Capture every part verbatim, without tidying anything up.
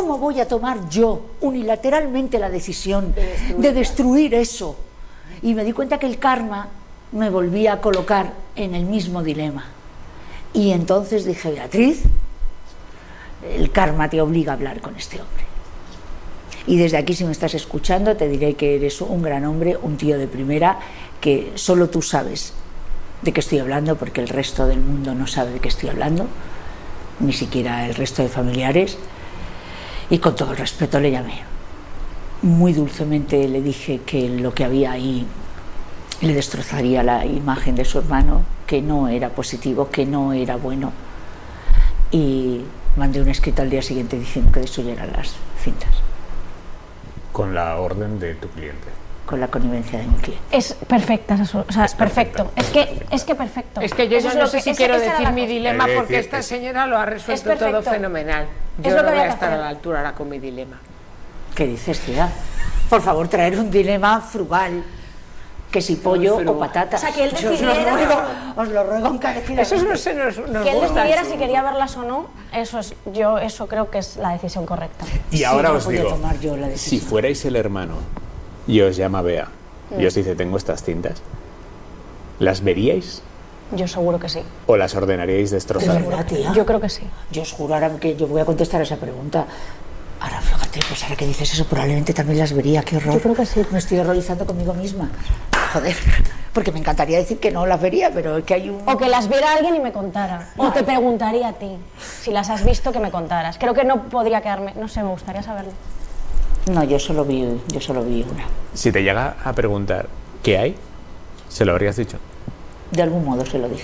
¿cómo voy a tomar yo unilateralmente la decisión de destruir, de destruir eso? Y me di cuenta que el karma me volvía a colocar en el mismo dilema. Y entonces dije, Beatriz, el karma te obliga a hablar con este hombre. Y desde aquí, si me estás escuchando, te diré que eres un gran hombre, un tío de primera, que solo tú sabes de qué estoy hablando, porque el resto del mundo no sabe de qué estoy hablando, ni siquiera el resto de familiares. Y con todo el respeto le llamé. Muy dulcemente le dije que lo que había ahí le destrozaría la imagen de su hermano, que no era positivo, que no era bueno. Y mandé un escrito al día siguiente diciendo que destruyeran las cintas. Con la orden de tu cliente. Con la connivencia de mi cliente. Es perfecta, o sea, es perfecto. perfecta, Es que, perfecta. es que perfecto. Es que yo Eso no es sé lo que- si ese- quiero esa era decir la mi cosa. dilema, Es porque decir, esta es- señora lo ha resuelto Es todo perfecto. fenomenal. Es Yo lo no que voy a había que estar a hacer. la altura ahora con mi dilema. ¿Qué dices, tía? Por favor, traer un dilema frugal. Que si pollo frugal. o patata. O sea, que él Yo os lo decidiera- ruego, os lo ruego encarecidamente. Eso no se nos, nos Que él gusta. decidiera si quería verlas o no, eso es, yo eso creo que es la decisión correcta. Y Sí, ahora no os podía digo, tomar yo la si decisión. fuerais el hermano y os llama Bea y os dice, tengo estas cintas, ¿las veríais Yo seguro que sí. o las ordenaríais ¿De destrozar? verdad, tía? Yo creo que sí. Yo os juro ahora que yo voy a contestar a esa pregunta. Ahora, fíjate, pues ahora que dices eso, probablemente también las vería. Qué horror. Yo creo que sí. Me estoy horrorizando conmigo misma. Joder, porque me encantaría decir que no las vería, pero es que hay un... O que las viera alguien y me contara. O te preguntaría a ti, si las has visto, que me contaras. Creo que no podría quedarme, no sé, me gustaría saberlo. No, yo solo vi, yo solo vi una. Si te llega a preguntar qué hay, ¿se lo habrías dicho? De algún modo se lo dije.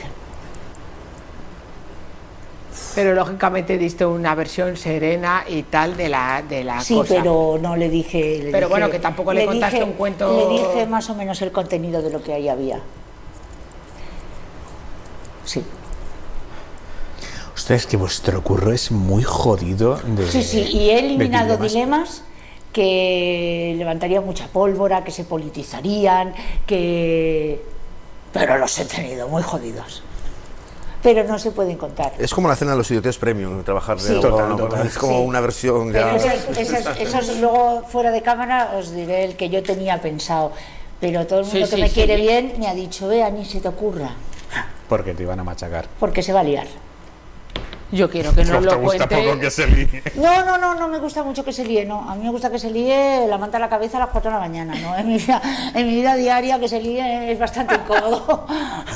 Pero lógicamente diste una versión serena y tal de la, de la Sí, cosa. pero no le dije... le Pero dije- bueno, que tampoco le contaste un cuento- Le dije más o menos el contenido de lo que ahí había. Sí. Ostras, que vuestro curro es muy jodido de... Sí, sí, y he eliminado de dilemas. dilemas que levantarían mucha pólvora, que se politizarían, que... Pero los he tenido muy jodidos. Pero no se pueden contar. Es como la cena de los idiotes premium, trabajar de Sí. abogado, Total, ¿no? total. Es como Sí. una versión Pero ya... esos, esos- esos luego fuera de cámara os diré el que yo tenía pensado. Pero todo el mundo Sí, que sí, me sí. quiere bien me ha dicho, vea, ni se te ocurra, Porque te iban a machacar. porque se va a liar. Yo quiero que no ¿Te lo gusta cuente. poco que se líe? No, no, no, no me gusta mucho que se líe, no. A mí me gusta que se líe la manta a la cabeza a las cuatro de la mañana, ¿no? En mi vida, en mi vida diaria que se líe es bastante incómodo.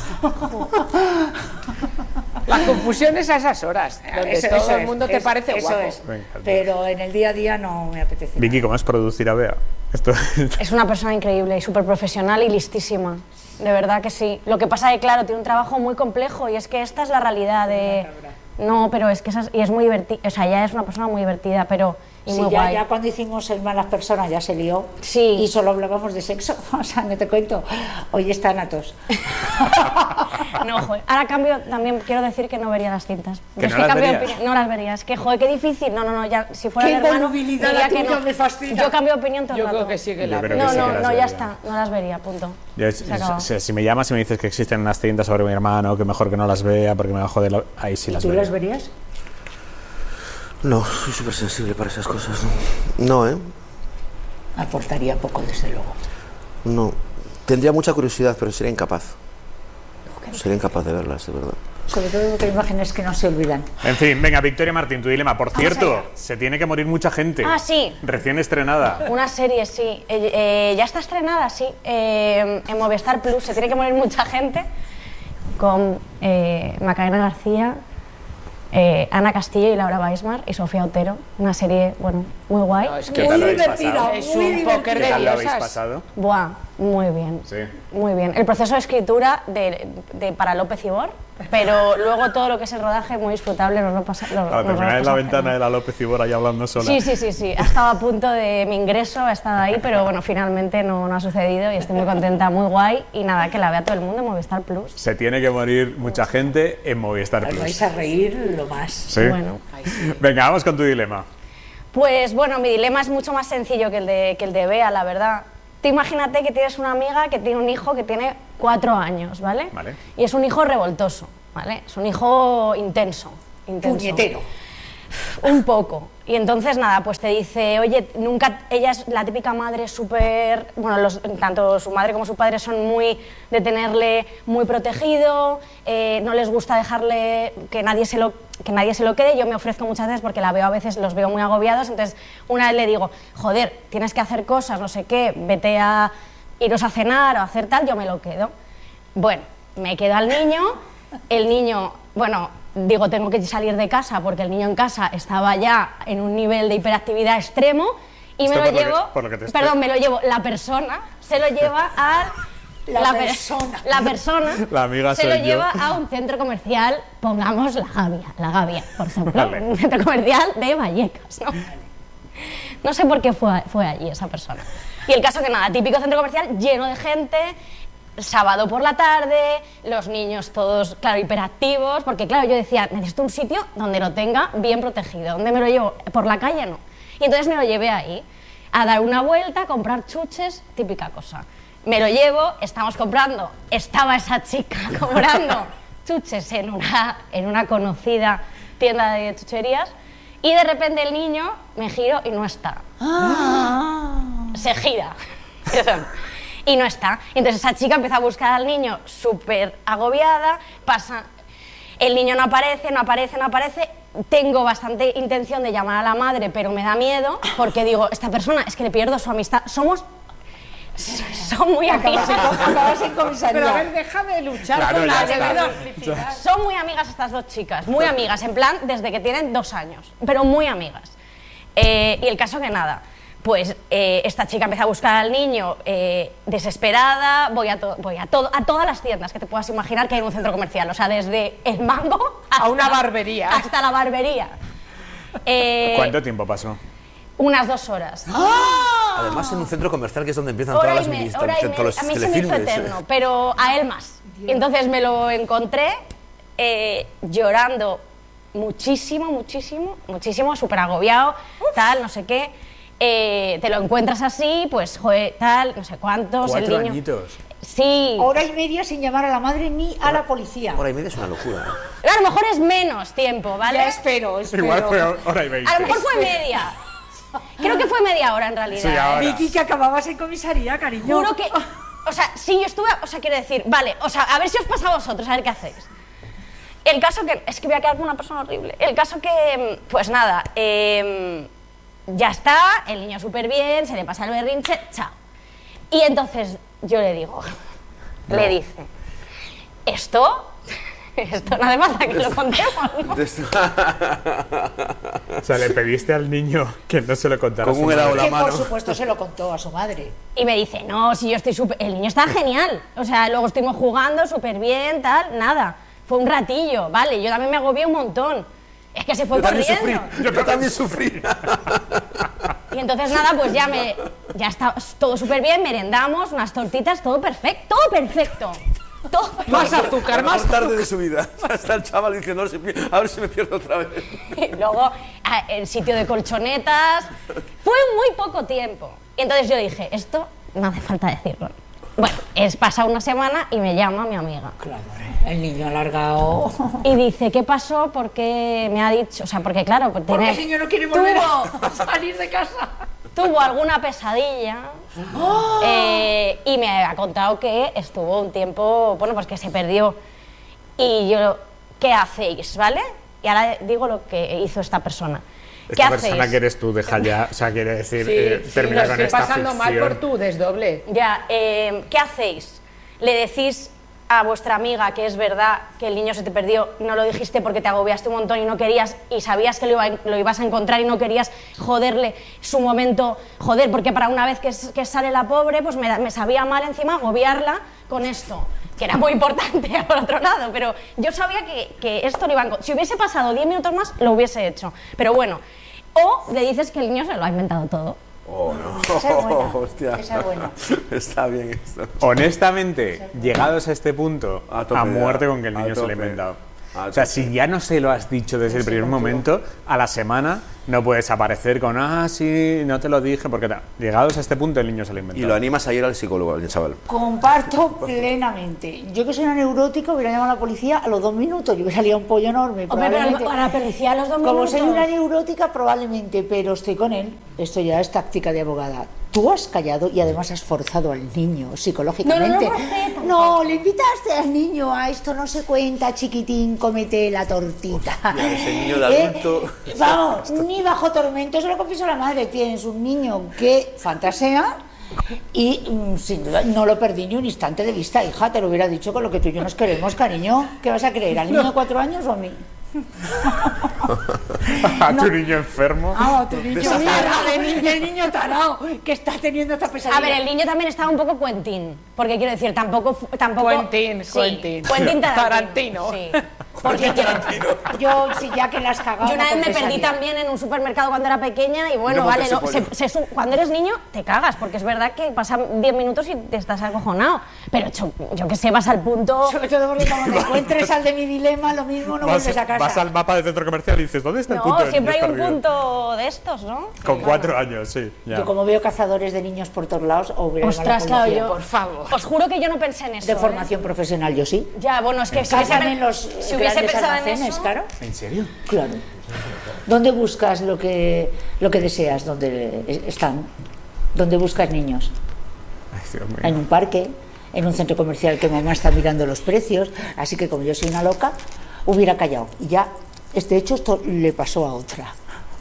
La confusión es a esas horas, donde Eso- todo eso el es, mundo te es- parece eso guapo. es. Venga, tío. Pero en el día a día no me apetece. Vicky, nada. ¿cómo es producir a Bea? Esto... Es una persona increíble y súper profesional y listísima. De verdad que sí. Lo que pasa es que, claro, tiene un trabajo muy complejo y es que esta es la realidad de... No, pero es que esa es, y es muy divertida, o sea, ella es una persona muy divertida, pero y Sí, muy ya, guay. ya cuando hicimos el Malas Personas ya se lió. Sí. Y solo hablábamos de sexo. O sea, no te cuento. Hoy está Natos. No, joder. Ahora cambio, también quiero decir que no vería las cintas. ¿Que Yo es no que las cambio de verías? opinión. No las verías. Que, joder, qué difícil. No, no, no, ya, si fuera Qué el hermano, volubilidad diría la que tuya, no. me fascina. Yo cambio de opinión todo el Yo rato. creo que sí que Yo la creo veo. No, que sí no, que las no, ya vería. está. No las vería, punto. Yo, Se acabó. si, si me llamas y me dices que existen unas cintas sobre mi hermano, que mejor que no las vea porque me va a joder, la... ahí sí ¿Y las tú vería. las verías? No, soy súper sensible para esas cosas. No, ¿eh? Aportaría poco, desde luego. No. Tendría mucha curiosidad, pero sería incapaz. Sería incapaz de verlas, de verdad. Sobre todo porque hay imágenes que no se olvidan. En fin, venga, Victoria Martín, tu dilema. Por Vamos cierto, allá. se tiene que morir mucha gente. Ah, sí. Recién estrenada. Una serie, sí. Eh, eh, ya está estrenada, sí. Eh, en Movistar Plus. Se tiene que morir mucha gente. Con eh, Macarena García, eh, Ana Castillo y Laura Weismar y Sofía Otero. Una serie, bueno, muy guay. No, es ¿Qué que tal lo Muy habéis divertida. pasado? es Muy un póker ¿Qué de tal lo habéis diosas. pasado? Buah, muy bien. Sí. Muy bien. El proceso de escritura de, de para López Ibor, pero luego todo lo que es el rodaje muy disfrutable. Nos lo pasa, lo, A nos la lo terminar en la pasamos ventana genial. de la López Ibor ahí hablando sola. Sí, sí, sí, sí. Ha estado a punto de mi ingreso, ha estado ahí, pero bueno, finalmente no, no ha sucedido y estoy muy contenta, muy guay. Y nada, que la vea todo el mundo en Movistar Plus. Se tiene que morir mucha gente en Movistar Os Plus. vais a reír lo más. ¿Sí? Bueno. Venga, vamos con tu dilema. Pues bueno, mi dilema es mucho más sencillo que el de, que el de Bea, la verdad. Tú imagínate que tienes una amiga que tiene un hijo que tiene cuatro años, ¿vale? Vale. Y es un hijo revoltoso, ¿vale? Es un hijo intenso. intenso. Puñetero. Un poco. Y entonces, nada, pues te dice, oye, nunca, ella es la típica madre súper, bueno, los, tanto su madre como su padre son muy de tenerle muy protegido, eh, no les gusta dejarle que nadie, se lo, que nadie se lo quede. Yo me ofrezco muchas veces porque la veo a veces, los veo muy agobiados, entonces una vez le digo, joder, tienes que hacer cosas, no sé qué, vete a iros a cenar o a hacer tal, yo me lo quedo. Bueno, me quedo al niño, el niño, bueno... Digo, tengo que salir de casa porque el niño en casa estaba ya en un nivel de hiperactividad extremo y Esto me lo por lo que- llevo, por lo que te estoy- perdón, me lo llevo, la persona se lo lleva a La per- persona. la persona La amiga se soy lo yo. lleva a un centro comercial, pongamos la Gavia, la Gavia, por ejemplo, Vale. un centro comercial de Vallecas, ¿no? No sé por qué fue, fue allí esa persona. Y el caso que nada, típico centro comercial lleno de gente, sábado por la tarde, los niños todos, claro, hiperactivos, porque claro, yo decía, necesito un sitio donde lo tenga bien protegido, donde me lo llevo, por la calle no. Y entonces me lo llevé ahí, a dar una vuelta, a comprar chuches, típica cosa. Me lo llevo, estamos comprando, estaba esa chica comprando chuches en una, en una conocida tienda de chucherías, y de repente el niño me giro y no está. Se gira. Y no está. Entonces esa chica empieza a buscar al niño súper agobiada, pasa, el niño no aparece, no aparece, no aparece, tengo bastante intención de llamar a la madre, pero me da miedo, porque digo, esta persona, es que le pierdo su amistad, somos, son muy amigas, Acabas en comisaría. Pero a ver, deja de luchar Claro, con ya la está. complicidad. son muy amigas estas dos chicas, muy amigas, en plan, desde que tienen dos años, pero muy amigas. Eh, y el caso que nada, pues eh, esta chica empieza a buscar al niño eh, desesperada, voy, a, to voy a, todo, a todas las tiendas que te puedas imaginar que hay en un centro comercial, o sea, desde el Mango hasta, A una barbería. hasta la barbería. Eh, ¿Cuánto tiempo pasó? Unas dos horas. Además, en un centro comercial que es donde empiezan Hora todas y las me- mini- hora y todos media. los A mí se me hizo telefilmes. eterno, pero a él más. Y entonces me lo encontré eh, llorando muchísimo, muchísimo, muchísimo, súper agobiado, tal, no sé qué. Eh, te lo encuentras así, pues, joder, tal, no sé cuántos, Cuatro el niño... añitos. Sí, Hora y media sin llamar a la madre ni a la policía. Hora y media es una locura. ¿eh? a lo mejor es menos tiempo, ¿vale? Ya espero, espero. Igual fue hora y veinte. A lo mejor fue media. Creo que fue media hora en realidad. Sí, ¿eh? ahora. Vicky, que acababas en comisaría, cariño. Juro que... O sea, sí, yo estuve... O sea, quiero decir, vale, o sea, a ver si os pasa a vosotros, a ver qué hacéis. El caso que... Es que voy a quedar como una persona horrible. El caso que... Pues nada, eh, ya está, el niño súper bien, se le pasa el berrinche, chao. Y entonces yo le digo... Le dice... Esto... Esto no hace falta que lo contemos, ¿no? De esto- O sea, le pediste al niño que no se lo contara Con a su un helado madre. la Que por mano. supuesto se lo contó a su madre. Y me dice, no, si yo estoy súper... El niño está genial. O sea, luego estuvimos jugando súper bien, tal, nada. Fue un ratillo, vale, yo también me agobié un montón. Es que se fue Yo también corriendo. sufrí. Yo también sufrí. Y entonces nada, pues ya me... Ya está todo súper bien, merendamos, unas tortitas, todo perfecto, todo perfecto. Todo perfecto. Más azúcar, La más mejor tarde de su vida. Está el chaval diciendo, a ver si, pi- a ver si me pierdo otra vez. Y luego, a- el sitio de colchonetas. Fue muy poco tiempo. Y entonces yo dije, esto no hace falta decirlo. Bueno, es pasa una semana y me llama mi amiga. Claro, el niño alargado. Y dice, ¿qué pasó? Porque me ha dicho, o sea, porque claro, pues Porque tiene- el niño no quiere volver tuvo, a salir de casa. tuvo alguna pesadilla eh, y me ha contado que estuvo un tiempo, bueno, pues que se perdió. Y yo, ¿qué hacéis? ¿Vale? Y ahora digo lo que hizo esta persona. ¿Qué Esta hacéis? persona que eres tú, deja ya, o sea, quiere decir, Sí, eh, sí, termina lo con estoy esta pasando mal ficción. por tu desdoble. Ya, eh, ¿qué hacéis? ¿Le decís a vuestra amiga que es verdad que el niño se te perdió, no lo dijiste porque te agobiaste un montón y no querías, y sabías que lo, iba- lo ibas a encontrar y no querías joderle su momento, joder, porque para una vez que, s- que sale la pobre, pues me, da- me sabía mal encima agobiarla con esto, que era muy importante por otro lado, pero yo sabía que, que esto lo iba a encontrar. Si hubiese pasado diez minutos más, lo hubiese hecho, pero bueno. O le dices que el niño se lo ha inventado todo. Oh, no. Esa es buena, Hostia. esa es buena. Está bien esto. Honestamente, llegados a este punto, A tope a ya, muerte con que el a niño se lo ha tope. inventado. Ah, o sea, si ya no se lo has dicho desde el primer momento, a la semana no puedes aparecer con, ah, sí, no te lo dije, porque ta- llegados a este punto el niño se lo inventó. Y lo animas a ir al psicólogo, al chaval. Comparto plenamente. Yo que soy una neurótica hubiera llamado a la policía a los dos minutos. Yo hubiera salido un pollo enorme. Hombre, pero probablemente. a la policía a los dos Como minutos. soy una neurótica, probablemente, pero estoy con él. Esto ya es táctica de abogada. Tú has callado y además has forzado al niño psicológicamente. No, no, no forcé tampoco. No, le invitaste al niño a esto no se cuenta, chiquitín, cómete la tortita. Hostia, ese niño de adulto. Eh, vamos, ni bajo tormento, eso lo confieso a la madre. Tienes un niño que fantasea y mm, sin duda no lo perdí ni un instante de vista. Hija, te lo hubiera dicho con lo que tú y yo nos queremos, cariño. ¿Qué vas a creer? ¿Al niño de cuatro años o a mí? A tu niño enfermo. Ah, tu niño, mira, el niño, el niño tarao que está teniendo esta pesadilla. A ver, el niño también estaba un poco Quentin, porque quiero decir, tampoco... fu- tampoco Quentin, sí, Quentin. Quentin Tarantino. Tarantino. Sí. Porque quiero, Yo, si ya que la has cagado. yo una no vez me perdí confesaría. también en un supermercado cuando era pequeña y bueno, No vale, montes no, ese se- pollo. se su- cuando eres niño te cagas, porque es verdad que pasan diez minutos y te estás acojonado. Pero yo, yo que sé, vas al punto... Sobre todo porque como te encuentres al de mi dilema, lo mismo no vuelves a casa. vas al mapa del centro comercial y dices, ¿dónde está el No, punto? de siempre hay niños un perdido? punto de estos, ¿no? Con cuatro años, sí. Ya. Yo como veo cazadores de niños por todos lados, o hubiera llamado a la Ostras, claro, policía. yo... Por favor. Os juro que yo no pensé en eso. De ¿eh? formación profesional, yo sí. Ya, bueno, es que si hubiese, Cazan en los si hubiese grandes pensado en almacenes, eso... claro. ¿En serio? Claro. ¿Dónde buscas lo que, lo que deseas? ¿Dónde están? ¿Dónde buscas niños? Ay, Dios mío. En un parque, en un centro comercial que mamá está mirando los precios, así que como yo soy una loca, hubiera callado. Y ya, este hecho esto le pasó a otra.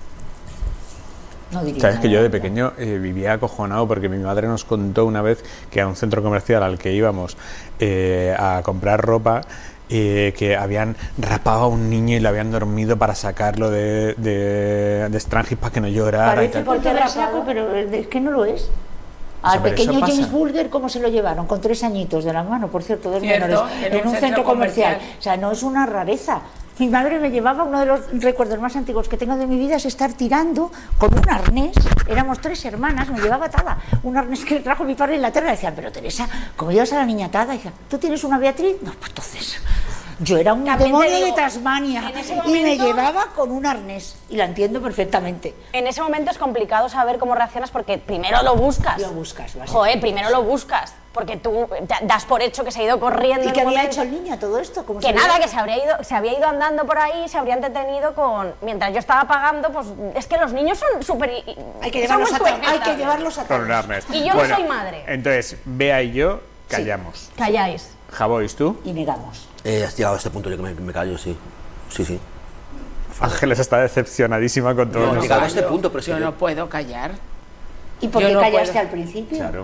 No diría Sabes que nada. yo de pequeño eh, vivía acojonado porque mi madre nos contó una vez que a un centro comercial al que íbamos eh, a comprar ropa, eh, que habían rapado a un niño y lo habían dormido para sacarlo de, de, de Strangis para que no llorara. y Parece tal. porque era saco, pero es que no lo es. Al pero eso pequeño pasa. James Bulger, ¿cómo se lo llevaron? Con tres añitos de la mano, por cierto, dos Cierto, menores, en en, un un centro centro comercial. comercial. O sea, no es una rareza. Mi madre me llevaba, uno de los recuerdos más antiguos que tengo de mi vida es estar tirando con un arnés. Éramos tres hermanas, me llevaba atada. Un arnés que le trajo mi padre en la tierra. Decían, pero Teresa, ¿cómo llevas a la niña atada? Y decían, ¿tú tienes una Beatriz? No, pues entonces... Yo era un También te demonio digo, de Tasmania en ese y me momento- llevaba con un arnés. Y la entiendo perfectamente. En ese momento es complicado saber cómo reaccionas porque primero lo buscas. Lo buscas, básicamente. Joder, primero lo buscas. Porque tú da- das por hecho que se ha ido corriendo. ¿Y en qué un había momento. hecho el niño a todo esto? ¿Cómo Que se nada, veía? que se habría ido, se había ido andando por ahí, se habría entretenido con. Mientras yo estaba pagando, pues es que los niños son súper. Hay que son llevarlos muy a hay que suertestables. llevarlos a Con un arnés. Y yo no soy madre. Entonces, Bea y yo callamos. Calláis. Javois, ¿tú? y negamos. Eh, has llegado a este punto yo que me, me callo, sí. Sí, sí. Ángeles está decepcionadísima con todo No, el llegado a mundo. este punto, pero es Yo que no yo- puedo callar. ¿Y por Yo qué no callaste puedo. al principio? Claro.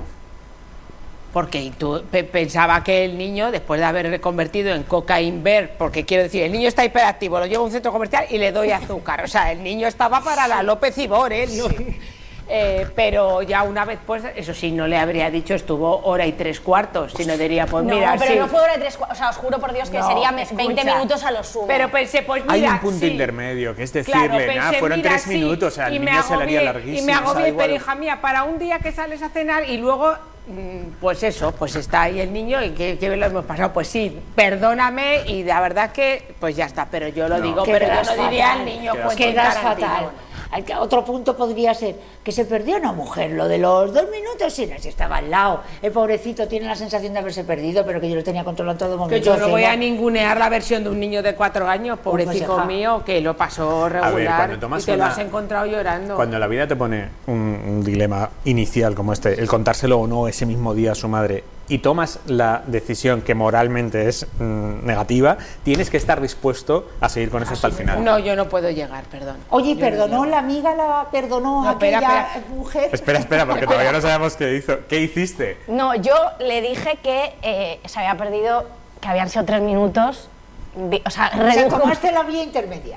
Porque tú pe- pensaba que el niño, después de haber reconvertido en cocaine bear, porque quiero decir, el niño está hiperactivo, lo llevo a un centro comercial y le doy azúcar. O sea, el niño estaba para la López Ibor, ¿eh? No- eh, pero ya una vez, pues, eso sí, no le habría dicho, estuvo hora y tres cuartos, sino diría, pues No, mira, pero sí. no fue hora de tres cua- O sea, os juro por Dios que No, sería me- escucha. veinte minutos a lo sumo. Pero pensé, pues mira, Hay un punto sí. intermedio, que es Claro, decirle, pensé, nada, fueron mira, tres sí, minutos, o sea, y el me niño se le haría agobié- larguísimo. Y me o sea, agobié, igual- pero hija mía, para un día que sales a cenar y luego, mm, pues eso, pues está ahí el niño y que, que lo hemos pasado. Pues sí, perdóname y la verdad que, pues ya está, pero yo lo No. digo, pero yo Quedas no diría al fatal, niño, quedas pues Quedas Tarantino. fatal. Hay que- Otro punto podría ser que se perdió una mujer, lo de los dos minutos, sí, no, si estaba al lado. El pobrecito tiene la sensación de haberse perdido, pero que yo lo tenía controlado en todo momento. Que yo no voy cena. a ningunear la versión de un niño de cuatro años, pobrecito hija. mío, que lo pasó regular ver, cuando tomas y te lo una- has encontrado llorando. Cuando la vida te pone un, un dilema inicial como este, el contárselo o no ese mismo día a su madre, y tomas la decisión que moralmente es mm, negativa, tienes que estar dispuesto a seguir con eso hasta el final. No, yo no puedo llegar, perdón. Oye, Yo no ¿perdonó llego. la amiga, la perdonó No, a aquella espera, espera. mujer? Espera, espera, porque todavía no sabemos qué hizo. ¿Qué hiciste? No, yo le dije que eh, se había perdido, que habían sido tres minutos. vi- O sea, O sea, redujo tomaste la vía intermedia.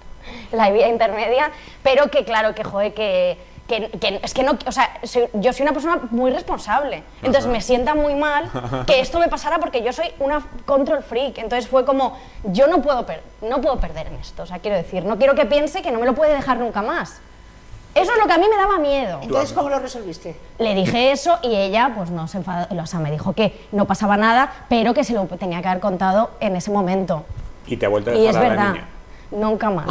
la vía intermedia, pero que claro, que joder, que, que, que es que no, o sea, soy- yo soy una persona muy responsable, entonces me sienta muy mal que esto me pasara porque yo soy una control freak, entonces fue como, yo no puedo, per- no puedo perder en esto, o sea, quiero decir, no quiero que piense que no me lo puede dejar nunca más. Eso es lo que a mí me daba miedo. Entonces, ¿cómo lo resolviste? Le dije eso y ella pues no se enfadó, o sea, me dijo que no pasaba nada, pero que se lo tenía que haber contado en ese momento. Y te ha vuelto a Y dejar es a la verdad, niña. nunca más.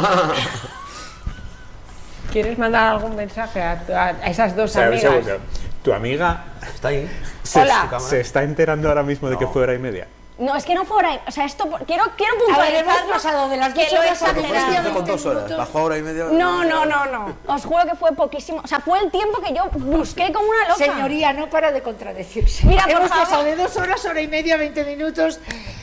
¿Quieres mandar algún mensaje a, tu- a esas dos O sea, un amigas? segundo. Tu amiga Está ahí. se, Hola. se está enterando ahora mismo de que fue hora y media. No, es que no fue hora. O sea, esto. Quiero, quiero A ver, hemos puntualizarlo. pasado de las que dos lo he horas a Pero exagerado. fuiste con dos horas. Bajó hora y media. No, no, no, no. Os juro que fue poquísimo. O sea, fue el tiempo que yo busqué como una loca. Señoría, no para de contradecirse. Mira, por hemos favor. pasado de dos horas, hora y media, veinte minutos.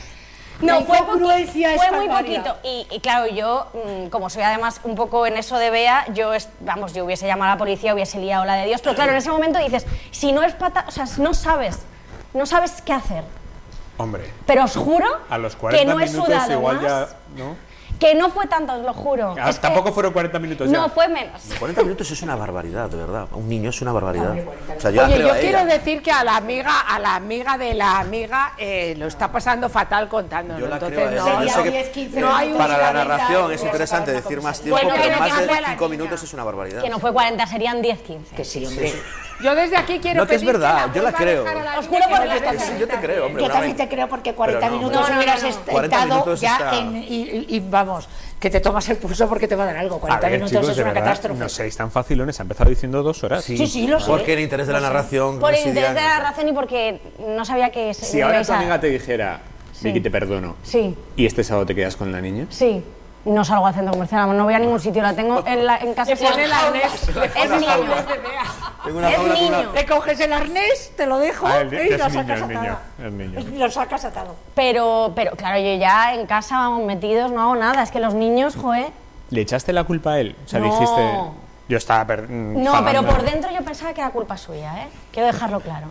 No, La fue, incongruencia poqui- es fue muy calvaria. poquito. Y, y claro, yo, mm, como soy además un poco en eso de Bea, yo, es- vamos, yo hubiese llamado a la policía, hubiese liado la de Dios. Pero claro, en ese momento dices, si no es pata, o sea, no sabes, no sabes qué hacer. Hombre, Pero os juro a los que cuarenta no he minutos sudado igual más, ya... ¿no? que no fue tanto, os lo juro. Ah, Es que- tampoco fueron cuarenta minutos ya. No, fue menos. cuarenta minutos es una barbaridad, de verdad. Un niño es una barbaridad. O sea, yo la Oye, creo yo a quiero ella. decir que a la amiga, a la amiga de la amiga eh, lo está pasando fatal contándolo. Yo la Entonces, creo a no, ella. Yo Sería sé que diez, quince no hay minutos para un- la cuarenta, narración y es vas a interesante acabar decir una más tiempo, Bueno, pero pero más que de fue la cinco niña. minutos es una barbaridad. Que no fue cuarenta, serían diez, quince. Que sí, hombre. Yo desde aquí quiero No, que es pedir verdad, la yo la vuelva a creo. dejar a la Os niña juro que por me Dios que parece Sí, yo te creo, hombre. Yo una también vez- te creo porque cuarenta Pero no, minutos no, no, hubieras no, no. est- cuarenta estado minutos ya está- en, y, y- y vamos, que te tomas el pulso porque te va a dar algo. A cuarenta ver, minutos chicos, es de una verdad, catástrofe. no seáis tan facilones. Ha empezado diciendo dos horas. Sí, sí, lo sé. Porque el interés de la narración Por el residía interés de en la eso. narración y porque no sabía que... se- Si me ahora ibais tu a- amiga te dijera, Sí. Vicky, te perdono, Sí, y este sábado te quedas con la niña, sí. No salgo al centro comercial, no voy a ningún sitio, la tengo en, la, en casa. Le pone el arnés. Es niño. Tengo una Es jaula con una- niño. Le coges el arnés, te lo dejo Ah, el- y es lo niño, sacas es niño, atado. es niño. Y lo sacas atado. Pero, pero claro, yo ya en casa vamos metidos, no hago nada. Es que los niños, joder. ¿le echaste la culpa a él? O sea, No. dijiste, yo estaba... per- mm, No, falando. pero por dentro yo pensaba que era culpa suya, ¿eh? Quiero dejarlo claro.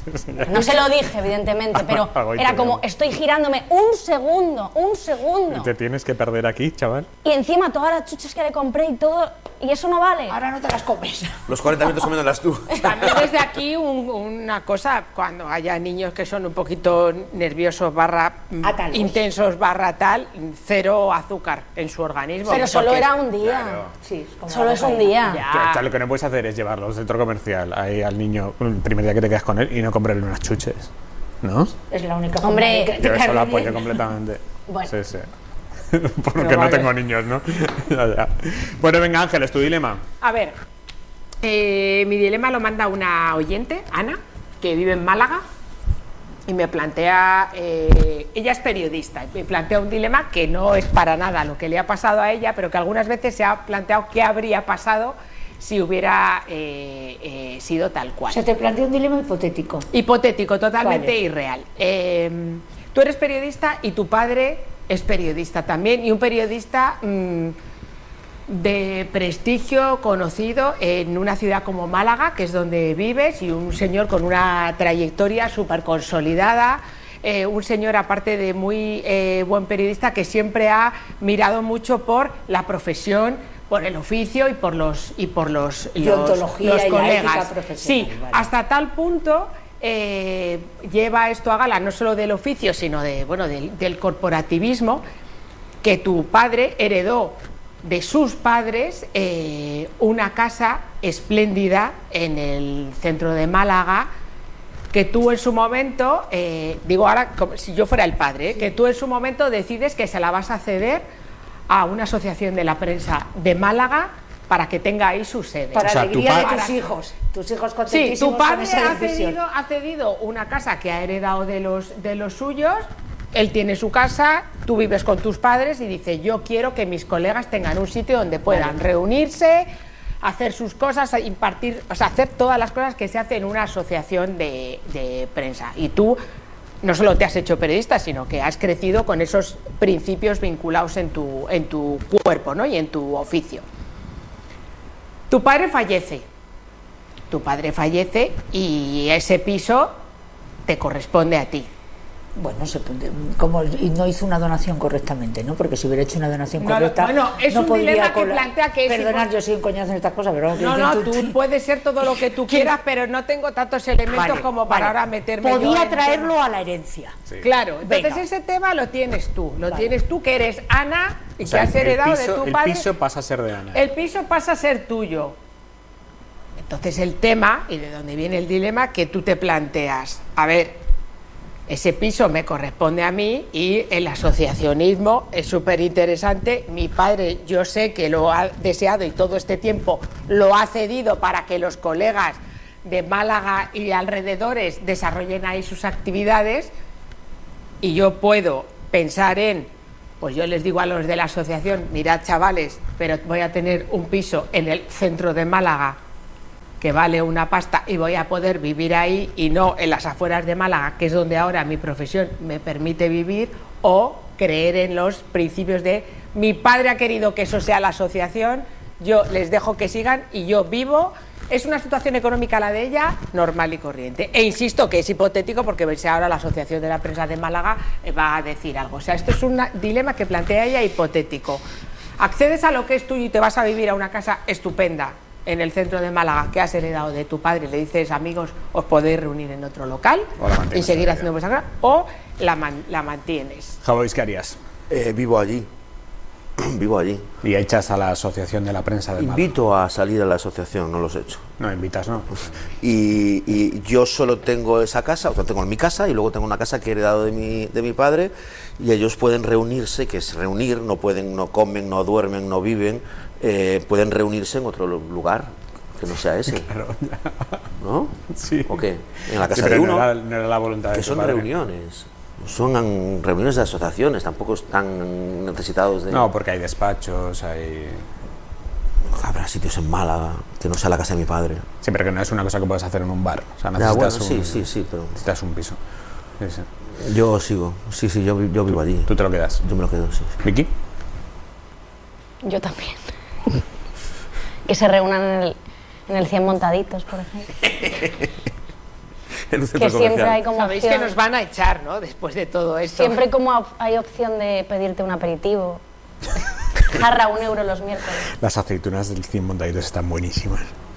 No se lo dije, evidentemente, pero Hago era como, entender. estoy girándome un segundo, un segundo. Te tienes que perder aquí, chaval. Y encima todas las chuches que le compré y todo, y eso no vale. Ahora no te las comes. Los cuarenta minutos comiéndolas tú. También desde aquí un- una cosa, cuando haya niños que son un poquito nerviosos barra mm, Atalos. intensos barra tal, cero azúcar en su organismo. Pero solo porque- era un día. Claro. Sí, como Solo la es un cocaína. día. Ya. Que, o sea, lo que no puedes hacer es llevarlo al centro comercial ahí al niño el primer día que te quedas con él y no comprarle unas chuches, ¿no? Es la única Hombre, forma de, de Yo eso caerle lo apoyo bien. completamente. Bueno. Sí, sí. Porque no vale. tengo niños, ¿no? Ya, ya. Bueno, venga, Ángeles, tu dilema. A ver, eh, mi dilema lo manda una oyente, Ana, que vive en Málaga, y me plantea, eh, ella es periodista, y me plantea un dilema que no es para nada lo que le ha pasado a ella, pero que algunas veces se ha planteado qué habría pasado si hubiera eh, eh, sido tal cual. Se te plantea un dilema hipotético. Hipotético, totalmente Vale. irreal. Eh, tú eres periodista y tu padre es periodista también, y un periodista mm, de prestigio conocido en una ciudad como Málaga, que es donde vives, y un señor con una trayectoria súper consolidada. Eh, un señor, aparte de muy eh, buen periodista, que siempre ha mirado mucho por la profesión, por el oficio y por los y por los, los, Deontología los y la colegas. ética profesional, Sí, vale. hasta tal punto eh, lleva esto a gala no solo del oficio, sino de bueno del, del corporativismo, que tu padre heredó de sus padres eh, una casa espléndida en el centro de Málaga, que tú en su momento, eh, digo ahora como si yo fuera el padre, ¿eh? que tú en su momento decides que se la vas a ceder a una asociación de la prensa de Málaga para que tenga ahí su sede. Para O sea, tu alegría de pa- tus hijos. Tus hijos Sí, contentísimos tu con padre esa ha decisión. cedido, ha cedido una casa que ha heredado de los, de los suyos, él tiene su casa, tú vives con tus padres y dice, yo quiero que mis colegas tengan un sitio donde puedan reunirse, hacer sus cosas, impartir, o sea, hacer todas las cosas que se hacen en una asociación de, de prensa. Y tú no solo te has hecho periodista, sino que has crecido con esos principios vinculados en tu, en tu cuerpo, ¿no? Y en tu oficio. Tu padre fallece. Tu padre fallece y ese piso te corresponde a ti. Bueno, se, como y no hizo una donación correctamente, ¿no? Porque si hubiera hecho una donación No, no, correcta, bueno, es no un podría dilema que cola- plantea que es Perdonar, impor- yo soy un coñazo en estas cosas, pero vamos, que No, dicen no, tú puedes ser todo lo que tú quieras, pero no tengo tantos elementos Vale, como para vale. ahora meterme yo Podía en traerlo temas. a la herencia. Claro, entonces Venga. ese tema lo tienes tú, lo Vale. tienes tú que eres Ana y O sea, que has el heredado piso- de tu el padre. piso pasa a ser de Ana. El piso pasa a ser tuyo. Entonces el tema, y de donde viene el dilema, que tú te planteas, a ver, ese piso me corresponde a mí y el asociacionismo es súper interesante. Mi padre, yo sé que lo ha deseado y todo este tiempo lo ha cedido para que los colegas de Málaga y alrededores desarrollen ahí sus actividades, y yo puedo pensar en, pues yo les digo a los de la asociación, mirad chavales, pero voy a tener un piso en el centro de Málaga que vale una pasta y voy a poder vivir ahí y no en las afueras de Málaga, que es donde ahora mi profesión me permite vivir, o creer en los principios de mi padre ha querido que eso sea la asociación, yo les dejo que sigan y yo vivo. Es una situación económica la de ella, normal y corriente. E insisto que es hipotético porque veis ahora la Asociación de la Prensa de Málaga va a decir algo. O sea, esto es un dilema que plantea ella hipotético. Accedes a lo que es tuyo y te vas a vivir a una casa estupenda en el centro de Málaga que has heredado de tu padre, le dices, amigos, os podéis reunir en otro local y seguir haciendo vuestra casa, o la, man, la mantienes. Javois, ¿qué harías? Eh, vivo allí. Vivo allí. Y echas a la Asociación de la Prensa de Málaga. Invito a salir a la asociación, no los echo. No, invitas, ¿no? Y, y yo solo tengo esa casa, o sea, tengo en mi casa y luego tengo una casa que he heredado de mi, de mi padre, y ellos pueden reunirse, que es reunir, no pueden, no comen, no duermen, no viven, eh, pueden reunirse en otro lugar que no sea ese. Claro. ¿No? Sí. ¿O qué? En la casa sí, de uno. No era, no era la voluntad de que tu son padre. Reuniones. Son reuniones de asociaciones, tampoco están necesitados de... No, porque hay despachos, hay... Habrá sitios en Málaga, que no sea la casa de mi padre. Sí, pero que no es una cosa que puedes hacer en un bar. O sea, ya, necesitas, bueno, un, sí, sí, sí, pero... necesitas un piso. Sí, sí. Yo sigo, sí, sí, yo, yo vivo allí. ¿Tú te lo quedas? Yo me lo quedo, sí. sí. ¿Vicky? Yo también. Que se reúnan en el, en el cien montaditos, por ejemplo. Que siempre hay como Sabéis opción, que nos van a echar, ¿no? Después de todo esto. siempre como op- hay opción de pedirte un aperitivo. Jarra un euro los miércoles. Las aceitunas del cien montaditos están buenísimas.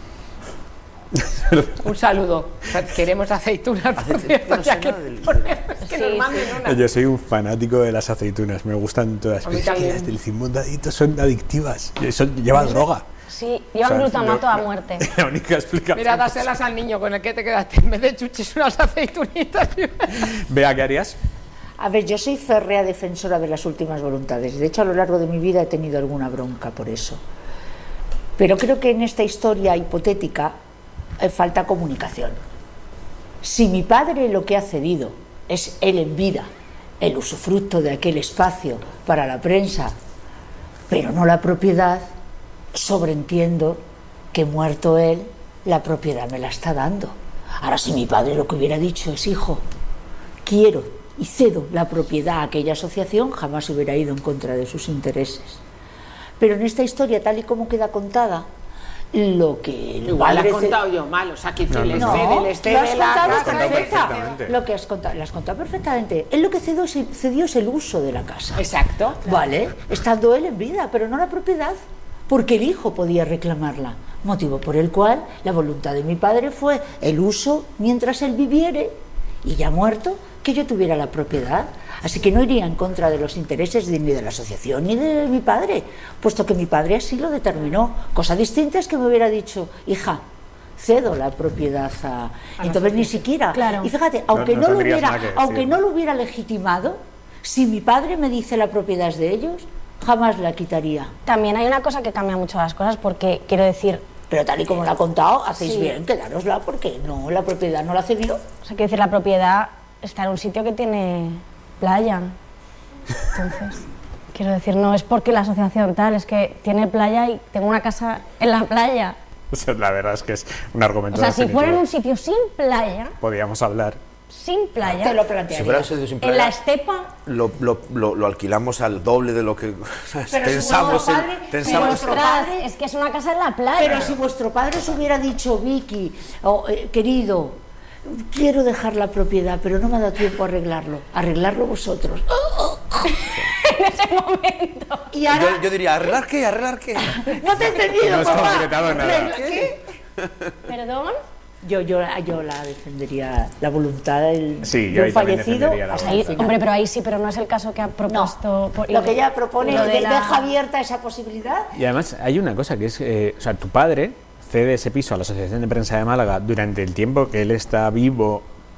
Un saludo. Queremos aceitunas, por cierto, ya que, del... que Sí, nos manden sí. una. Yo soy un fanático de las aceitunas, me gustan todas. A mí Pero es que también. las del cien montaditos son adictivas. Eso lleva droga. Sí, llevan O sea, glutamato no- a muerte. La única explicación. Mira, dáselas al niño con el que te quedaste. En vez de chuches, unas aceitunitas. Bea, ¿qué harías? A ver, yo soy férrea defensora de las últimas voluntades. De hecho, a lo largo de mi vida he tenido alguna bronca por eso. Pero creo que en esta historia hipotética eh, falta comunicación. Si mi padre lo que ha cedido es él en vida, el usufructo de aquel espacio para la prensa, pero no la propiedad, sobreentiendo que muerto él, la propiedad me la está dando. Ahora, si mi padre lo que hubiera dicho es, hijo, quiero y cedo la propiedad a aquella asociación, jamás hubiera ido en contra de sus intereses. Pero en esta historia, tal y como queda contada, lo que el Igual la he padre ce- contado yo mal, o sea, que No, les no, cede, no, les lo has cede la contado casa. contado perfecta. perfectamente. Lo que has contado, lo has contado perfectamente. Él lo que cedió, es- cedió es el uso de la casa. Exacto. Vale, estando él en vida, pero no la propiedad, porque el hijo podía reclamarla, motivo por el cual la voluntad de mi padre fue el uso mientras él viviere, y ya muerto, que yo tuviera la propiedad. Así que no iría en contra de los intereses de, ni de la asociación ni de mi padre, puesto que mi padre así lo determinó. Cosa distinta es que me hubiera dicho, hija, cedo la propiedad a... Entonces ni siquiera... Claro. Y fíjate, aunque no no, lo tendrías hubiera, nada que decir. aunque no lo hubiera legitimado, si mi padre me dice la propiedad es de ellos, jamás la quitaría. También hay una cosa que cambia mucho las cosas, porque quiero decir, Pero tal y como lo ha contado, hacéis Sí. bien, quedárosla, porque no, la propiedad no la cedió. o sea, quiero decir, la propiedad está en un sitio que tiene playa. Entonces, quiero decir, no es porque la asociación tal, es que tiene playa y tengo una casa en la playa. O sea, la verdad es que es un argumento O sea, si definitivo. fuera en un sitio sin playa, Podríamos hablar. sin playa, Te lo Si fuera plantearía. ese de sin en la playa, estepa, lo, lo, lo, lo alquilamos al doble de lo que Pero si pensamos. vuestro en- padre- pensamos vuestro ostras, padre- es que es una casa en la playa. Pero si vuestro padre os hubiera dicho, Vicky, o, eh, querido, quiero dejar la propiedad, pero no me ha dado tiempo a arreglarlo. Arreglarlo vosotros. en ese momento. Y ahora... yo, yo diría, ¿arreglar qué? ¿Arreglar qué? No te he entendido, No has papá. concretado nada. ¿Arregla qué? ¿Perdón? Yo, yo, yo la defendería, la voluntad del, Sí, yo del ahí también fallecido. defendería la hasta Ahí, el final. hombre, pero ahí sí, pero no es el caso que ha No, propuesto. por- lo que ella propone lo de de- la- deja abierta esa posibilidad. Y además hay una cosa que es, eh, o sea, tu padre cede ese piso a la Asociación de Prensa de Málaga durante el tiempo que él está vivo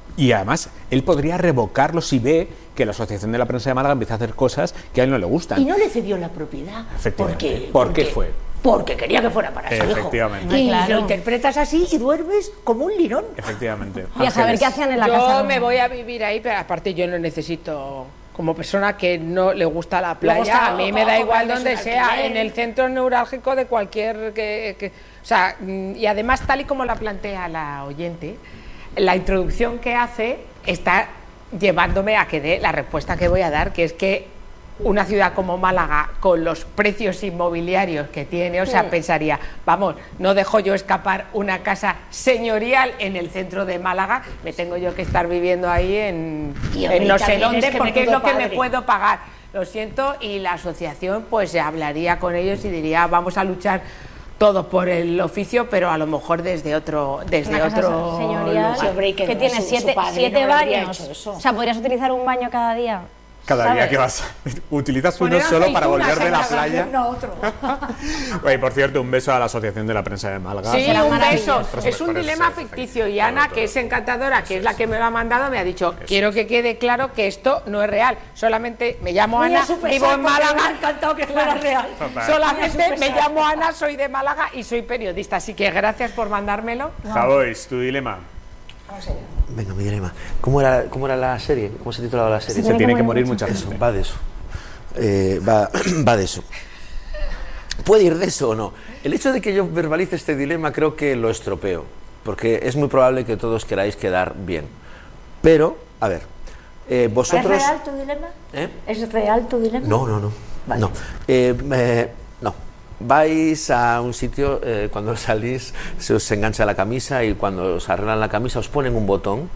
Y además, él podría revocarlo si ve que la Asociación de la Prensa de Málaga empieza a hacer cosas que a él no le gustan. Y no le cedió la propiedad. Efectivamente. Porque, ¿Por qué porque- fue? Porque quería que fuera para su hijo. Efectivamente. Y Claro. lo interpretas así y duermes como un lirón. Efectivamente. Y a saber Ángeles. qué hacían en la yo casa. me voy a vivir ahí, pero aparte yo no necesito, como persona que no le gusta la Le playa, gusta a mí o- me da o igual comprarse donde un sea, alquiler. en el centro neurálgico de cualquier... Que, que- o sea, mm, y además tal y como la plantea la oyente, la introducción que hace está llevándome a que dé la respuesta que voy a dar, que es que una ciudad como Málaga, con los precios inmobiliarios que tiene, o sea, Mm. pensaría, vamos, no dejo yo escapar una casa señorial en el centro de Málaga, me tengo yo que estar viviendo ahí en, Y, en hombre, no y sé también dónde, es que porque es menudo lo que me padre. puedo pagar. Lo siento, y la asociación pues hablaría con ellos y diría, vamos a luchar todos por el oficio, pero a lo mejor desde otro desde Una casa otro señorial lugar. hombre, y que que no, tiene su- su siete, padre siete no le habría baños. hecho eso. O sea, podrías utilizar un baño cada día. Cada ¿sabes? día que vas, utilizas uno Poner solo para aceitunas volver de en la la playa. Uno a otro. Oye, por cierto, un beso a la Asociación de la Prensa de Málaga. Sí, Será un beso. maravilloso. Es un dilema ficticio y Ana, que es encantadora, que es la que me lo ha mandado, me ha dicho, quiero que quede claro que esto no es real. Solamente me llamo Muy a Ana, su pesar, vivo en porque me Málaga. ha encantado que fuera real. Total. Muy a su Solamente me pesar. llamo Ana, soy de Málaga y soy periodista. Así que gracias por mandármelo. Javois, tu dilema. Venga, mi dilema. ¿Cómo era, ¿Cómo era la serie? ¿Cómo se titulaba la serie? Se tiene que morir mucha Eso, gente. va de eso. Eh, va, va de eso. ¿Puede ir de eso o no? El hecho de que yo verbalice este dilema creo que lo estropeo, porque es muy probable que todos queráis quedar bien. Pero, a ver, eh, vosotros... ¿Es real tu dilema? ¿Eh? ¿Es real tu dilema? No, no, no. Vale. No. Eh, eh, no. Vais a un sitio, eh, cuando salís se os engancha la camisa y cuando os arreglan la camisa os ponen un botón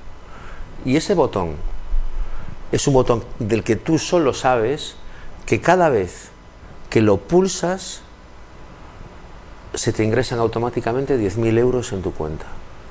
y ese botón es un botón del que tú solo sabes que cada vez que lo pulsas se te ingresan automáticamente diez mil euros en tu cuenta.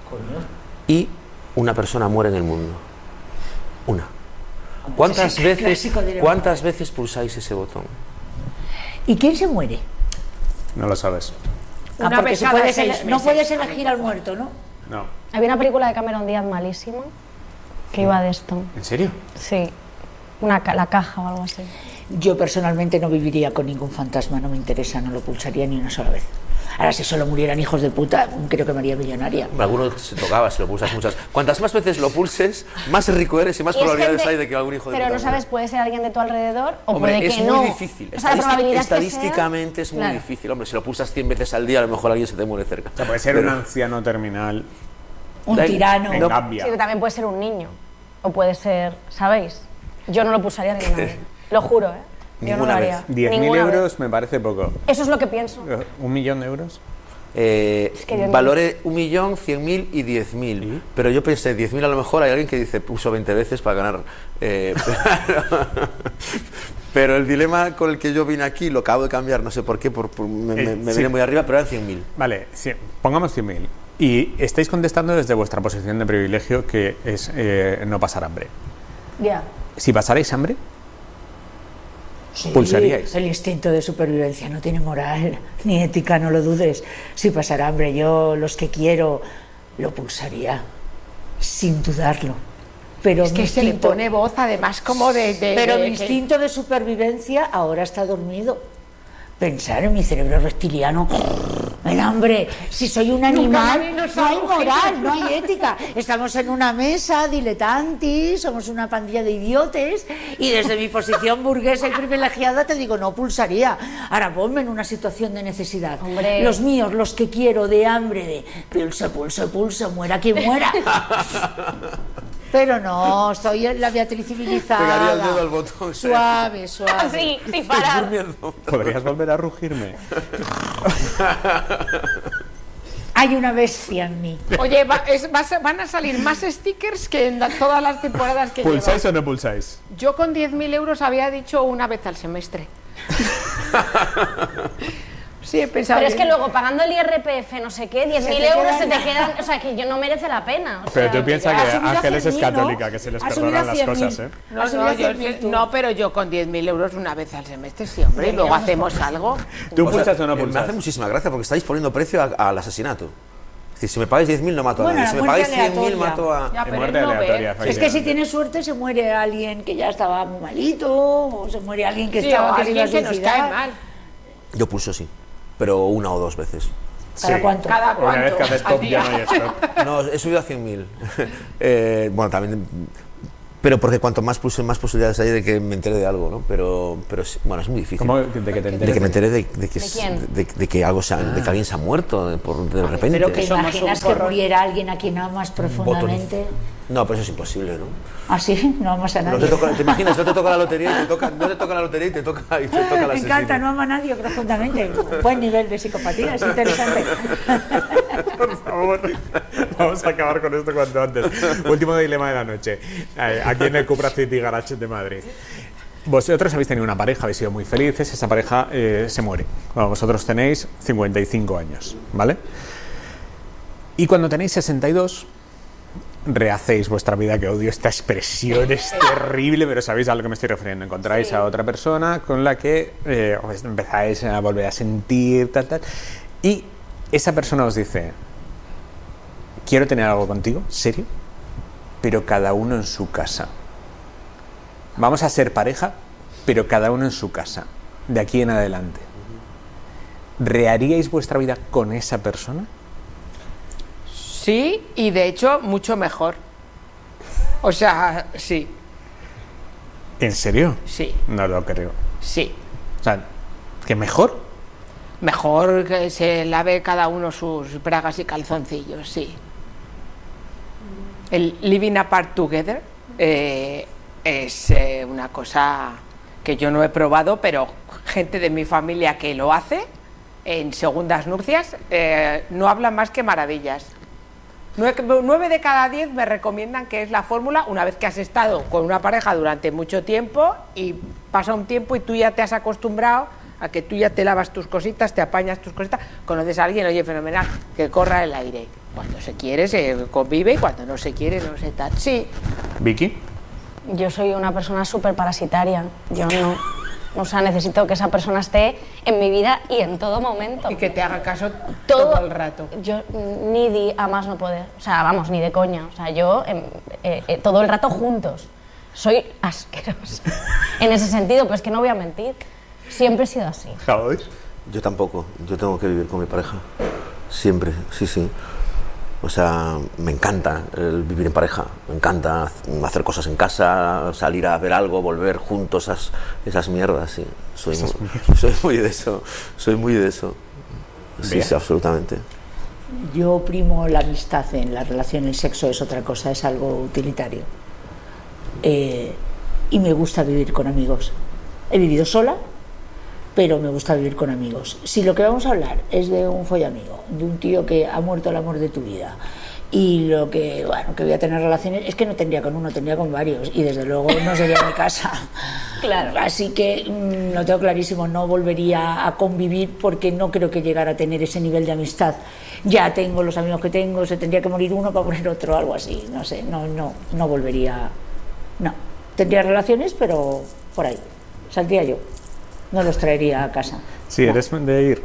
Y una persona muere en el mundo. Una. ¿Cuántas es el veces, clásico dilema. ¿Cuántas veces pulsáis ese botón? ¿Y quién se muere? No lo sabes. Ah, Una porque vez si cada puedes seis ele- no meses. puedes elegir al muerto, ¿no? No. Había una película de Cameron Díaz malísima que iba de esto. ¿En serio? Sí. Una, ca- la caja o algo así. Yo personalmente no viviría con ningún fantasma, no me interesa, no lo pulsaría ni una sola vez. Ahora, si solo murieran hijos de puta, creo que me haría millonaria. Alguno se tocaba si lo pulsas muchas. Cuantas más veces lo pulses, más rico eres y más Y es probabilidades gente- hay de que algún hijo de Pero puta no sabes, muera. puede ser alguien de tu alrededor o Hombre, puede es que muy no. difícil. O sea, la Estadística- probabilidad que sea- estadísticamente es muy Claro. difícil. Hombre, si lo pulsas cien veces al día, a lo mejor alguien se te muere cerca. O sea, puede ser Pero- un anciano terminal Un Da- tirano. en No. Gambia. Sí, pero también puede ser un niño. O puede ser, ¿sabéis? Yo no lo pulsaría ninguna vez. Lo juro, ¿eh? Yo no lo Ninguna haría. vez. diez mil Ninguna vez. euros me parece poco. Eso es lo que pienso. ¿Un millón de euros? Eh, que yo no- valoré un millón, cien mil y diez mil. ¿Y? Pero yo pensé, diez mil a lo mejor hay alguien que dice, puso veinte veces para ganar. eh, pero el dilema con el que yo vine aquí, lo acabo de cambiar, no sé por qué, por, por- me, Eh, me- me sí. viene muy arriba, pero eran cien mil. Vale, sí, pongamos cien mil. Y estáis contestando desde vuestra posición de privilegio, que es eh, no pasar hambre. Ya. Si pasarais hambre, Sí, pulsaríais. el instinto de supervivencia no tiene moral ni ética, no lo dudes. Si pasara hambre, yo los que quiero lo pulsaría, sin dudarlo. Pero Es mi que se le instinto- pone voz además como de... de- Pero de- mi que- instinto de supervivencia ahora está dormido. Pensar en mi cerebro reptiliano, el hambre, si soy un animal, nadie nos no hay ha moral, no hay ética. Estamos en una mesa, diletantis, somos una pandilla de idiotes y desde mi posición burguesa y privilegiada te digo, no pulsaría. Ahora ponme en una situación de necesidad. Hombre. Los míos, los que quiero, de hambre, de pulso, pulso, pulso, muera quien muera. Pero no, soy la Beatriz civilizada. Pegaría el dedo al botón. Suave, suave. Sí, sin parar. ¿podrías volver a rugirme? Hay una bestia en mí. Oye, va- es- vas a- van a salir más stickers que en la- todas las temporadas que ¿Pulsáis llevas. o no pulsáis? Yo con diez mil euros había dicho una vez al semestre. Sí, he pensado. Pero es que bien. luego pagando el I R P F, no sé qué, diez mil te euros quedan se te nada. quedan. O sea, que yo no merece la pena. O Pero sea, tú piensas ha que subido a Ángeles es cien mil, ¿no? católica, que se les Ha subido perdonan a las cien mil. cosas, ¿eh? No, Ha no, subido a yo- cien mil tú. no, pero yo con diez mil euros una vez al semestre, sí, hombre, y luego hacemos algo. ¿Tú O sea, pulsas o no eh, Me pulsas? hace muchísima gracia porque estáis poniendo precio a- al asesinato. decir, si me pagáis diez mil no mato Bueno, a la nadie. Si me muerte pagáis cien mil aleatoria. mato a... Ya, En pero muerte él no ve. aleatoria, Es que si efectivamente. tiene suerte se muere alguien que ya estaba muy malito, o se muere alguien que Sí, estaba o que se iba a alguien que nos suicidar. cae mal. Yo pulso sí, pero una o dos veces. ¿Cada Sí. cuánto? Cada Una vez cuánto. que haces al stop ya día. no hay stop. No, he subido a cien mil. eh, bueno, también... Pero porque cuanto más pulse, más posibilidades hay de que me entere de algo, ¿no? Pero, pero sí, bueno, es muy difícil. ¿Cómo de que te enteres? De que me entere de, de que, ¿De quién? de, de que algo se ha- de que alguien se ha muerto de, por, de repente. Pero que Somos imaginas un que porrón. muriera alguien a quien amas profundamente. No, pero eso es imposible, ¿no? Así, no amas a No nadie. te, toca, ¿te imaginas? No te toca la lotería y te toca, no te toca la lotería y te toca, y te toca la Me encanta, no ama a nadie profundamente. Buen nivel de psicopatía, es interesante. Por favor, vamos a acabar con esto cuanto antes. Último dilema de la noche. Eh, Aquí en el Cupra City Garage de Madrid. Vosotros habéis tenido una pareja, habéis sido muy felices, esa pareja eh, se muere. Bueno, vosotros tenéis cincuenta y cinco años, ¿vale? Y cuando tenéis sesenta y dos, rehacéis vuestra vida, que odio esta expresión, es terrible, pero sabéis a lo que me estoy refiriendo. Encontráis Sí. a otra persona con la que eh, os empezáis a volver a sentir, tal, tal. Y esa persona os dice, quiero tener algo contigo, serio, pero cada uno en su casa. Vamos a ser pareja, pero cada uno en su casa, de aquí en adelante. ¿Reharíais vuestra vida con esa persona? Sí, y de hecho mucho mejor. O sea, sí, ¿En serio? sí, No lo creo. sí. O sea, ¿que mejor? Mejor que se lave cada uno sus bragas y calzoncillos, sí. El living apart together eh, es eh, una cosa que yo no he probado, pero gente de mi familia que lo hace en segundas nupcias eh, no habla más que maravillas. Nueve, nueve de cada diez me recomiendan que es la fórmula una vez que has estado con una pareja durante mucho tiempo y pasa un tiempo y tú ya te has acostumbrado a que tú ya te lavas tus cositas, te apañas tus cositas, conoces a alguien, oye, fenomenal, que corra el aire. Cuando se quiere se convive y cuando no se quiere no se tal. Sí, ¿Vicky? Yo soy una persona súper parasitaria. Yo no. O sea, necesito que esa persona esté en mi vida y en todo momento. y que te haga caso todo, el rato. Yo ni di a más no poder. O sea, vamos, ni de coña. O sea, yo em, eh, eh, todo el rato juntos. Soy asquerosa. En ese sentido, pues que no voy a mentir. Siempre he sido así. ¿Javi? Yo tampoco, yo tengo que vivir con mi pareja. Siempre, sí, sí. O sea, me encanta el vivir en pareja, me encanta hacer cosas en casa, salir a ver algo, volver juntos, esas, esas mierdas, sí. Soy, Esas muy, mierdas. soy muy de eso, soy muy de eso. Sí, Bien. sí, absolutamente. Yo primo la amistad en la relación, el sexo es otra cosa, es algo utilitario. Eh, y me gusta vivir con amigos. He vivido sola, pero me gusta vivir con amigos. Si lo que vamos a hablar es de un follamigo, de un tío que ha muerto el amor de tu vida, y lo que, bueno, que voy a tener relaciones, es que no tendría con uno, tendría con varios, y desde luego no sería mi casa. Claro. Así que mmm, lo tengo clarísimo, no volvería a convivir porque no creo que llegara a tener ese nivel de amistad. Ya tengo los amigos que tengo, se tendría que morir uno para poner otro, algo así, no sé, no, no, no volvería, no. Tendría relaciones, pero por ahí, saldría yo. No los traería a casa. Sí, eres de ir.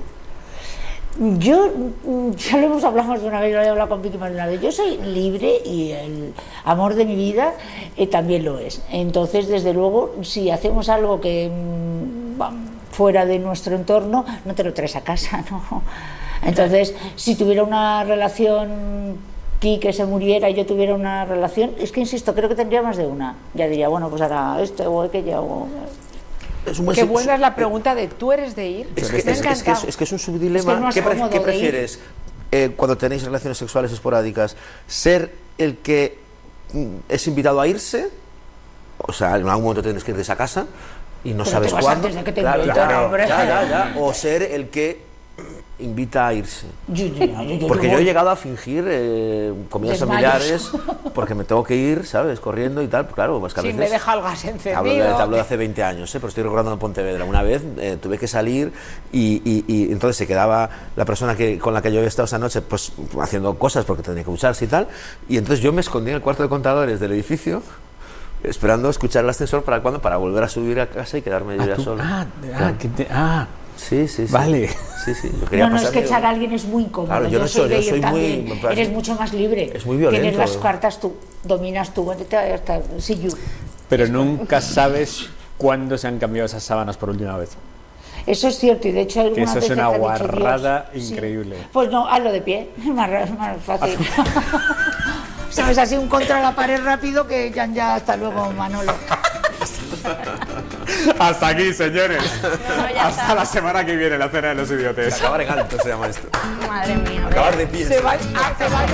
Yo, mm, ya lo hemos hablado más de una vez, lo he hablado con Vicky más de una vez. Yo soy libre y el amor de mi vida eh, también lo es. Entonces, desde luego, si hacemos algo que mm, va fuera de nuestro entorno, no te lo traes a casa, ¿no? Entonces, si tuviera una relación, que se muriera y yo tuviera una relación, es que insisto, creo que tendría más de una. Ya diría, bueno, pues ahora esto o aquello. O... Es un buen Qué se- buena es la pregunta de ¿tú eres de ir? Es Me que, ha es, es que es, encantado. es que es un Es que subdilema. es más ¿Qué, pre- cómodo qué de ir. prefieres eh, cuando tenéis relaciones sexuales esporádicas? ¿Ser el que mm, es invitado a irse? O sea, en algún momento tienes que ir de esa casa y no Pero sabes te vas cuándo. antes de que te Claro, inviten, claro, hombre. ya, ya, ya. O ser el que invita a irse. Yo, yo, yo, yo, Porque yo he voy. llegado a fingir eh, comidas Desmayos. familiares porque me tengo que ir, ¿sabes? Corriendo y tal. Claro, pues que a Sí, veces... me deja el gas Te encendido. hablo, de, te hablo de hace veinte años, ¿eh? Pero estoy recordando en Pontevedra. Una vez eh, tuve que salir y, y- y entonces se quedaba la persona que, con la que yo había estado esa noche pues haciendo cosas porque tenía que ducharse y tal. Y entonces yo me escondí en el cuarto de contadores del edificio esperando escuchar el ascensor para cuándo, para volver a subir a casa y quedarme yo Ah, ya tú- solo. ah, ah, Claro. que te- ah, Sí, sí, sí. Vale. Sí, sí. Yo quería No, no, es que pasarme- echar a alguien es muy incómodo. Claro, yo no soy soy- yo de ello soy muy- también. me parece- Eres mucho más libre. Es muy violento. Tienes las cartas tú, dominas tú. Hasta, sí, you. Pero nunca sabes cuándo se han cambiado esas sábanas por última vez. Eso es cierto, y de hecho algunas eso es veces una te ha dicho, guarrada Dios, sí. increíble. Pues no, hazlo de pie, es más, ra- más fácil. Sabes, así un contra la pared rápido que ya, ya hasta luego, Manolo. Hasta aquí, señores. No, ya Hasta está. la semana que viene, la cena de los idiotes. Acabar en alto se llama esto. Madre mía. Acabar de pie. Se va, ah, se va